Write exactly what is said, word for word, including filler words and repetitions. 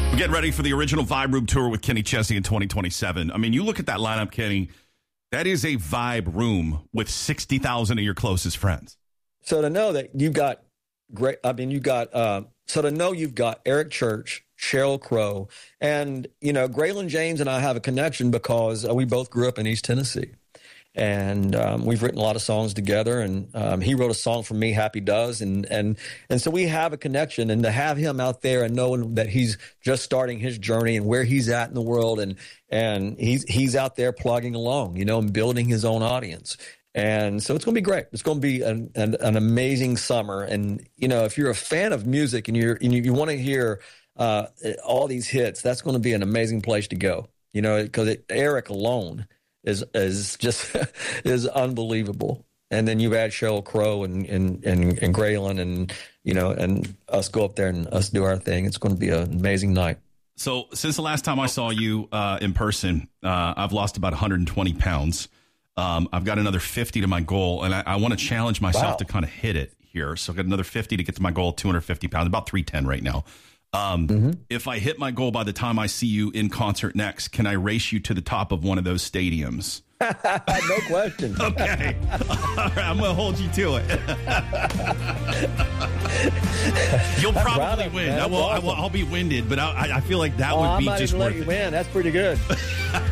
We're getting ready for the original Vibe Room tour with Kenny Chesney in twenty twenty-seven. I mean, you look at that lineup, Kenny, that is a vibe room with sixty thousand of your closest friends. So to know that you've got great, I mean, you got, uh, so to know you've got Eric Church, Sheryl Crow, and, you know, Graylin James and I have a connection because uh, we both grew up in East Tennessee. And um, we've written a lot of songs together, and um, he wrote a song for me, Happy Does, and and and so we have a connection. And to have him out there and knowing that he's just starting his journey and where he's at in the world, and and he's he's out there plugging along, you know, and building his own audience. And so it's going to be great. It's going to be an, an, an amazing summer. And you know, if you're a fan of music and you're and you, you want to hear uh, all these hits, that's going to be an amazing place to go. You know, because Eric alone is is just is unbelievable. And then you add Sheryl Crow and and and, and Graylin, and you know, and us go up there and us do our thing. It's going to be an amazing night. So since the last time I saw you uh, in person, uh, I've lost about one hundred twenty pounds. Um, I've got another fifty to my goal, and I, I want to challenge myself Wow. to kind of hit it here. So I've got another fifty to get to my goal, two hundred fifty pounds, about three ten right now. Um, mm-hmm. If I hit my goal by the time I see you in concert next, can I race you to the top of one of those stadiums? No question. Okay. All right, I'm going to hold you to it. You'll I'm probably of, win. Man. I will, awesome. I will, I'll be winded, but I, I feel like that oh, would I be might just even worth let you it. win. That's pretty good.